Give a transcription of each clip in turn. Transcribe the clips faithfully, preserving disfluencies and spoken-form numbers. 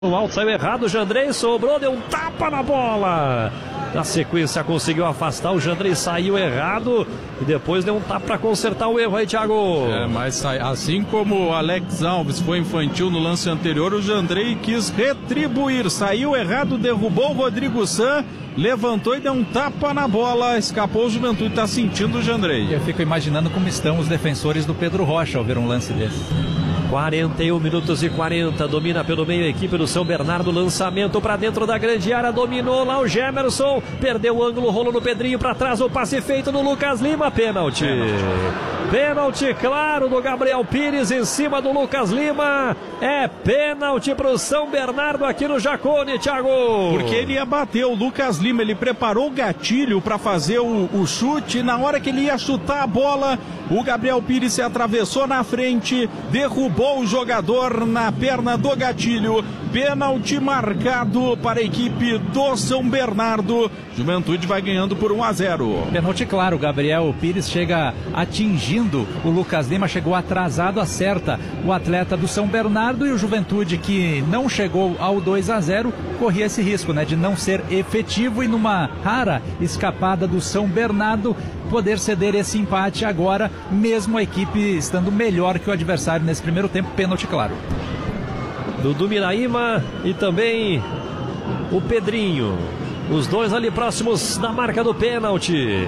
O alto saiu errado, o Jandrei sobrou, deu um tapa na bola. Na sequência conseguiu afastar, o Jandrei saiu errado e depois deu um tapa para consertar o erro aí, Thiago. É, mas assim como o Alex Alves foi infantil no lance anterior, o Jandrei quis retribuir, saiu errado, derrubou o Rodrigo San, levantou e deu um tapa na bola, escapou o Juventude, tá sentindo o Jandrei. Eu fico imaginando como estão os defensores do Pedro Rocha ao ver um lance desse. quarenta e um minutos e quarenta, domina pelo meio a equipe do São Bernardo, lançamento para dentro da grande área, dominou lá o Gemerson, perdeu o ângulo, rolou no Pedrinho para trás, o passe feito no Lucas Lima, pênalti. Pênalti claro do Gabriel Pires em cima do Lucas Lima, é pênalti para o São Bernardo aqui no Jacone, Thiago. Porque ele ia bater o Lucas Lima, ele preparou o gatilho para fazer o, o chute, e na hora que ele ia chutar a bola, o Gabriel Pires se atravessou na frente, derrubou o jogador na perna do gatilho. Pênalti marcado para a equipe do São Bernardo. Juventude vai ganhando por um a zero. Pênalti claro, o Gabriel Pires chega atingindo o Lucas Lima, chegou atrasado, acerta o atleta do São Bernardo, e o Juventude, que não chegou ao dois a zero, corria esse risco, né, de não ser efetivo e numa rara escapada do São Bernardo poder ceder esse empate agora, mesmo a equipe estando melhor que o adversário nesse primeiro tempo. Pênalti claro. Dudu Miraíma e também o Pedrinho, os dois ali próximos da marca do pênalti.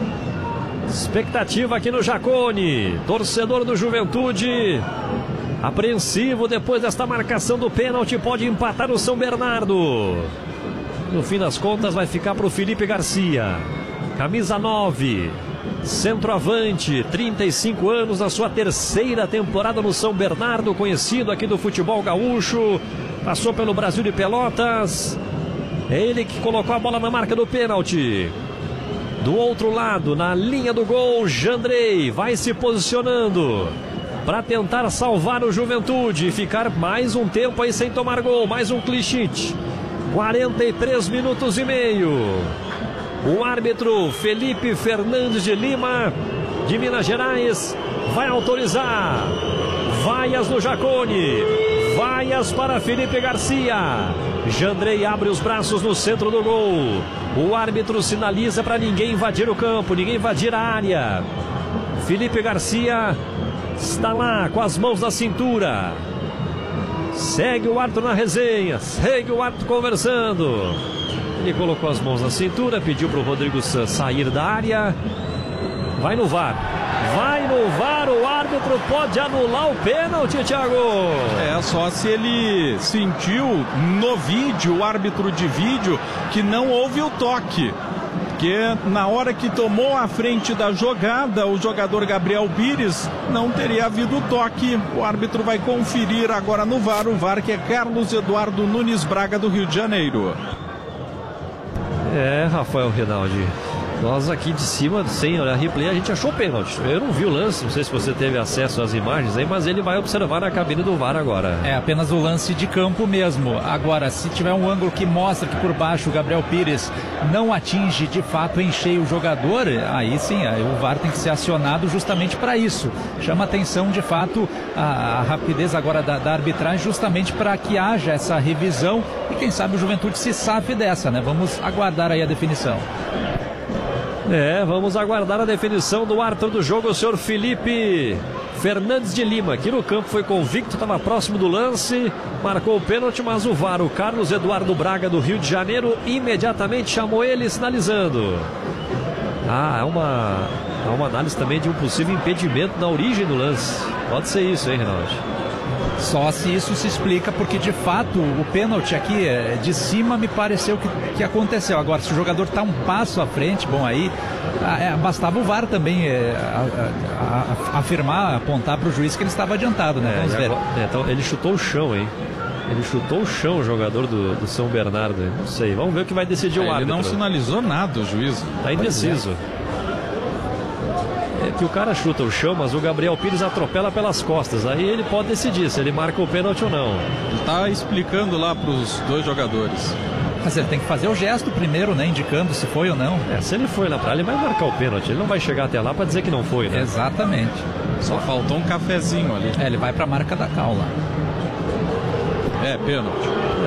Expectativa aqui no Jacone, torcedor do Juventude apreensivo depois desta marcação do pênalti, pode empatar o São Bernardo. No fim das contas vai ficar para o Felipe Garcia, camisa nove, centroavante, trinta e cinco anos, na sua terceira temporada no São Bernardo, conhecido aqui do futebol gaúcho, passou pelo Brasil de Pelotas. É ele que colocou a bola na marca do pênalti. Do outro lado, na linha do gol, Jandrei vai se posicionando para tentar salvar o Juventude e ficar mais um tempo aí sem tomar gol, mais um clichite. quarenta e três minutos e meio. O árbitro Felipe Fernandes de Lima, de Minas Gerais, vai autorizar. Vaias no Jacone, vaias para Felipe Garcia. Jandrei abre os braços no centro do gol. O árbitro sinaliza para ninguém invadir o campo, ninguém invadir a área. Felipe Garcia está lá com as mãos na cintura. Segue o árbitro na resenha, segue o árbitro conversando. Ele colocou as mãos na cintura, pediu para o Rodrigo San sair da área. Vai no V A R. Vai no V A R, o árbitro pode anular o pênalti, Thiago. É, só se ele sentiu no vídeo, o árbitro de vídeo, que não houve o toque. Porque na hora que tomou a frente da jogada, o jogador Gabriel Pires, não teria havido toque. O árbitro vai conferir agora no V A R, o V A R que é Carlos Eduardo Nunes Braga, do Rio de Janeiro. É, Rafael Rinaldi, nós aqui de cima, sem olhar replay, a gente achou pênalti. Eu não vi o lance, não sei se você teve acesso às imagens aí, mas ele vai observar na cabine do V A R agora. É apenas o lance de campo mesmo. Agora, se tiver um ângulo que mostra que por baixo o Gabriel Pires não atinge de fato em cheio o jogador, aí sim, aí o V A R tem que ser acionado justamente para isso. Chama atenção de fato a, a rapidez agora da, da arbitragem, justamente para que haja essa revisão e quem sabe o Juventude se safe dessa, né? Vamos aguardar aí a definição. É, vamos aguardar a definição do árbitro do jogo, o senhor Felipe Fernandes de Lima. Aqui no campo foi convicto, estava próximo do lance, marcou o pênalti, mas o V A R, o Carlos Eduardo Braga, do Rio de Janeiro, imediatamente chamou ele, sinalizando. Ah, é uma, é uma análise também de um possível impedimento na origem do lance. Pode ser isso, hein, Renato? Só se isso se explica, porque de fato o pênalti aqui de cima me pareceu que, que aconteceu. Agora, se o jogador está um passo à frente, bom, aí é, bastava o V A R também é, a, a, a, afirmar, apontar para o juiz que ele estava adiantado, né? É, Vamos ver. Agora, é, então, ele chutou o chão, hein? Ele chutou o chão, o jogador do, do São Bernardo. Hein? Não sei, vamos ver o que vai decidir é, o árbitro. Ele não sinalizou nada, o juiz. Está indeciso. É que o cara chuta o chão, mas o Gabriel Pires atropela pelas costas. Aí ele pode decidir se ele marca o pênalti ou não. Ele está explicando lá para os dois jogadores. Mas ele tem que fazer o gesto primeiro, né? Indicando se foi ou não. É, se ele foi lá para ele vai marcar o pênalti. Ele não vai chegar até lá para dizer que não foi, né? Exatamente. Só faltou um cafezinho ali. É, ele vai para a marca da cal lá. É, pênalti.